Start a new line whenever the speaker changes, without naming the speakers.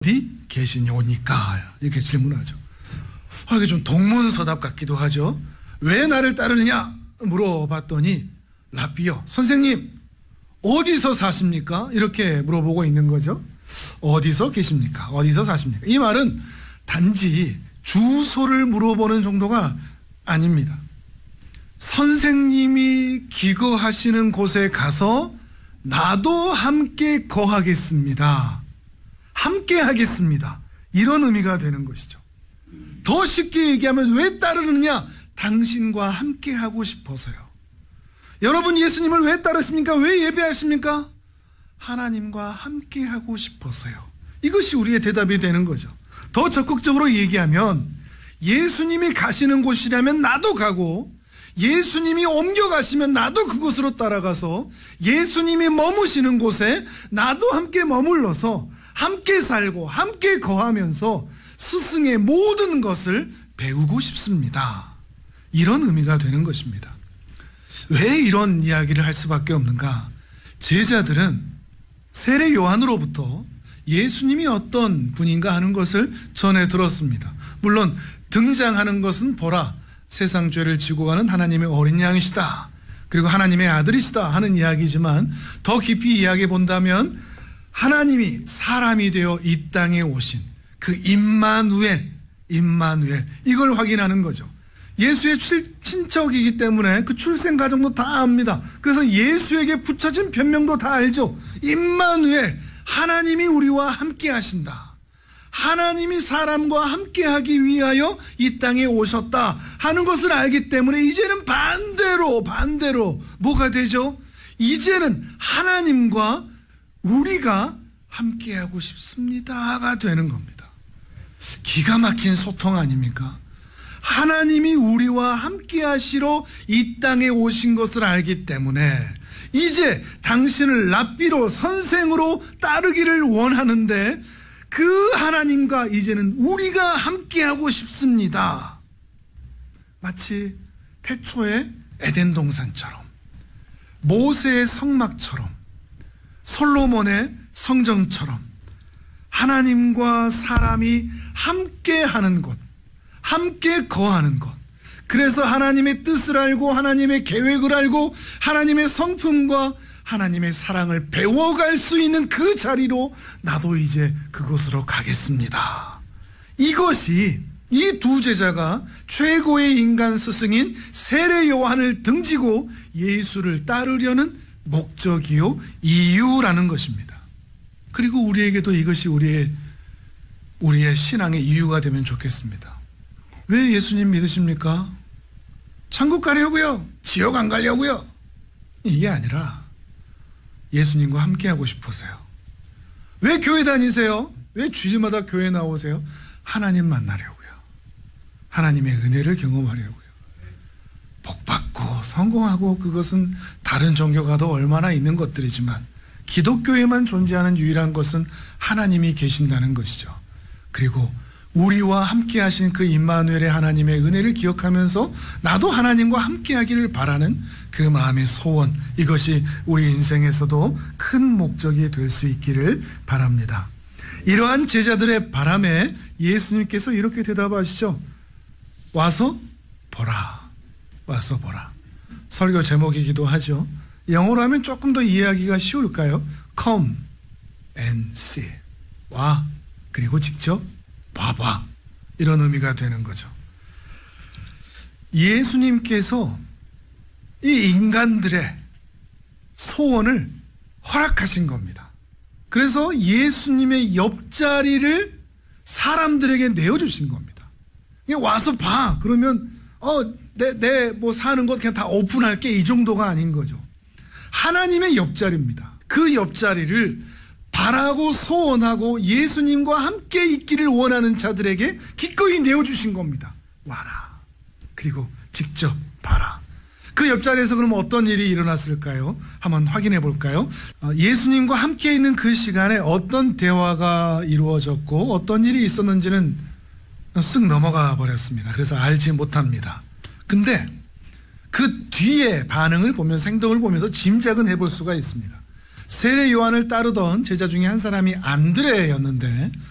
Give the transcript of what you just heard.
어디 계시냐니까 이렇게 질문하죠. 이게 좀 동문서답 같기도 하죠. 왜 나를 따르느냐 물어봤더니 랍비요, 선생님 어디서 사십니까? 이렇게 물어보고 있는 거죠. 어디서 계십니까? 어디서 사십니까? 이 말은 단지 주소를 물어보는 정도가 아닙니다. 선생님이 기거하시는 곳에 가서 나도 함께 거하겠습니다. 함께 하겠습니다. 이런 의미가 되는 것이죠. 더 쉽게 얘기하면 왜 따르느냐? 당신과 함께 하고 싶어서요. 여러분 예수님을 왜 따르십니까? 왜 예배하십니까? 하나님과 함께 하고 싶어서요. 이것이 우리의 대답이 되는 거죠. 더 적극적으로 얘기하면 예수님이 가시는 곳이라면 나도 가고, 예수님이 옮겨가시면 나도 그곳으로 따라가서 예수님이 머무시는 곳에 나도 함께 머물러서 함께 살고 함께 거하면서 스승의 모든 것을 배우고 싶습니다. 이런 의미가 되는 것입니다. 왜 이런 이야기를 할 수밖에 없는가? 제자들은 세례 요한으로부터 예수님이 어떤 분인가 하는 것을 전해 들었습니다. 물론 등장하는 것은 보라, 세상 죄를 지고 가는 하나님의 어린 양이시다, 그리고 하나님의 아들이시다 하는 이야기지만 더 깊이 이야기해 본다면 하나님이 사람이 되어 이 땅에 오신 그 임마누엘, 이걸 확인하는 거죠. 예수의 친척이기 때문에 그 출생 과정도 다 압니다. 그래서 예수에게 붙여진 변명도 다 알죠. 임마누엘, 하나님이 우리와 함께 하신다, 하나님이 사람과 함께 하기 위하여 이 땅에 오셨다 하는 것을 알기 때문에 이제는 반대로 뭐가 되죠? 이제는 하나님과 우리가 함께 하고 싶습니다가 되는 겁니다. 기가 막힌 소통 아닙니까? 하나님이 우리와 함께 하시러 이 땅에 오신 것을 알기 때문에 이제 당신을 랍비로, 선생으로 따르기를 원하는데 그 하나님과 이제는 우리가 함께하고 싶습니다. 마치 태초의 에덴 동산처럼, 모세의 성막처럼, 솔로몬의 성전처럼 하나님과 사람이 함께하는 곳, 함께 거하는 것, 그래서 하나님의 뜻을 알고 하나님의 계획을 알고 하나님의 성품과 하나님의 사랑을 배워갈 수 있는 그 자리로 나도 이제 그곳으로 가겠습니다. 이것이 이 두 제자가 최고의 인간 스승인 세례 요한을 등지고 예수를 따르려는 목적이요, 이유라는 것입니다. 그리고 우리에게도 이것이 우리의 신앙의 이유가 되면 좋겠습니다. 왜 예수님 믿으십니까? 천국 가려고요? 지옥 안 가려고요? 이게 아니라 예수님과 함께하고 싶어서요. 왜 교회 다니세요? 왜 주일마다 교회 나오세요? 하나님 만나려고요. 하나님의 은혜를 경험하려고요. 복받고 성공하고, 그것은 다른 종교가도 얼마나 있는 것들이지만 기독교에만 존재하는 유일한 것은 하나님이 계신다는 것이죠. 그리고 우리와 함께 하신 그 임마누엘의 하나님의 은혜를 기억하면서 나도 하나님과 함께 하기를 바라는 그 마음의 소원, 이것이 우리 인생에서도 큰 목적이 될 수 있기를 바랍니다. 이러한 제자들의 바람에 예수님께서 이렇게 대답하시죠. 와서 보라, 와서 보라. 설교 제목이기도 하죠. 영어로 하면 조금 더 이해하기가 쉬울까요? Come and see. 와, 그리고 직접 봐봐, 이런 의미가 되는 거죠. 예수님께서 이 인간들의 소원을 허락하신 겁니다. 그래서 예수님의 옆자리를 사람들에게 내어주신 겁니다. 그냥 와서 봐, 그러면 내 뭐 사는 것 그냥 다 오픈할게, 이 정도가 아닌 거죠. 하나님의 옆자리입니다. 그 옆자리를 바라고 소원하고 예수님과 함께 있기를 원하는 자들에게 기꺼이 내어주신 겁니다. 와라, 그리고 직접 봐라. 그 옆자리에서 그럼 어떤 일이 일어났을까요? 한번 확인해 볼까요? 예수님과 함께 있는 그 시간에 어떤 대화가 이루어졌고 어떤 일이 있었는지는 쓱 넘어가 버렸습니다. 그래서 알지 못합니다. 근데 그 뒤에 반응을 보면서, 행동을 보면서 짐작은 해볼 수가 있습니다. 세례 요한을 따르던 제자 중에 한 사람이 안드레였는데